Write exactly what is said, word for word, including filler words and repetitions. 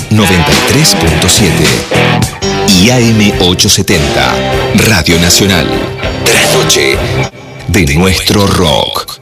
noventa y tres punto siete y A M ochocientos setenta, Radio Nacional. Trasnoche de nuestro rock.